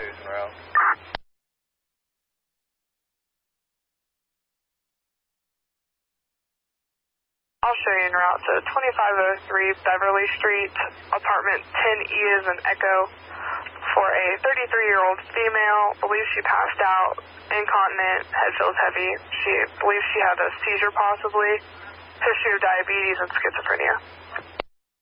2's en route. I'll show you en route. So 2503 Beverly Street, apartment 10E is an Echo, for a 33-year-old female. Believes she passed out, incontinent, head feels heavy. She believes she had a seizure possibly, history of diabetes and schizophrenia.